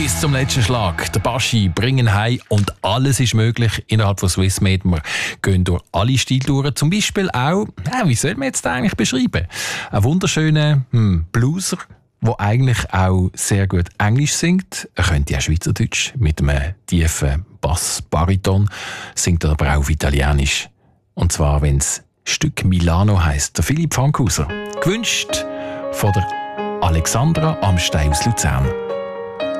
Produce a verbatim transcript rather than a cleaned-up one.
bis zum letzten Schlag. Der Baschi bringen heim und alles ist möglich innerhalb von Swissmade. Wir gehen durch alle Stiltouren, zum Beispiel auch, ja, wie soll man jetzt den eigentlich beschreiben? Ein wunderschöner hm, Bluser, der eigentlich auch sehr gut Englisch singt. Er könnte auch Schweizerdeutsch mit einem tiefen Bass-Bariton, singt er aber auch auf Italienisch. Und zwar, wenn es Stück Milano heisst. Der Philipp Fankhauser. Gewünscht von der Alexandra Amstein aus Luzern.